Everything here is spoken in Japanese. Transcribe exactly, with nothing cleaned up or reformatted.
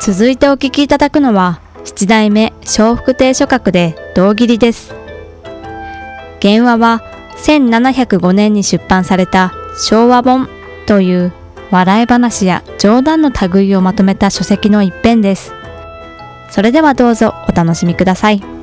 続いてお聞きいただくのは七代目笑福亭松鶴で胴切りです。原話はせんななひゃくごねんに出版された昭和本という笑い話や冗談の類をまとめた書籍の一編です。それではどうぞお楽しみください。